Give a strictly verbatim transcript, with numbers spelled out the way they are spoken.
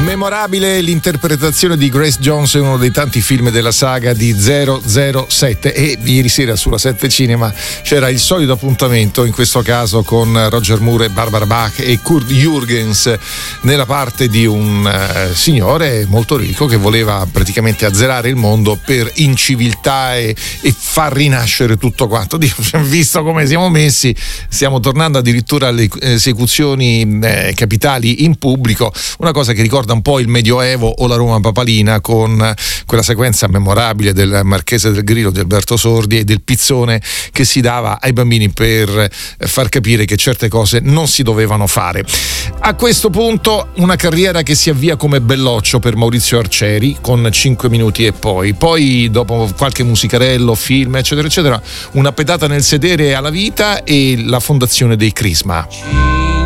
Memorabile l'interpretazione di Grace Jones in uno dei tanti film della saga di zero zero sette, e ieri sera sulla sette Cinema c'era il solito appuntamento, in questo caso con Roger Moore e Barbara Bach e Kurt Jürgens nella parte di un uh, signore molto ricco che voleva praticamente azzerare il mondo per inciviltà e, e far rinascere tutto quanto. Visto come siamo messi, stiamo tornando addirittura alle esecuzioni eh, capitali in pubblico, una cosa che ricorda un po' il Medioevo o la Roma papalina, con quella sequenza memorabile del Marchese del Grillo di Alberto Sordi e del pizzone che si dava ai bambini per far capire che certe cose non si dovevano fare. A questo punto una carriera che si avvia come belloccio per Maurizio Arcieri con cinque minuti e poi poi dopo qualche musicarello, film eccetera eccetera, una pedata nel sedere alla vita e la fondazione dei Crisma.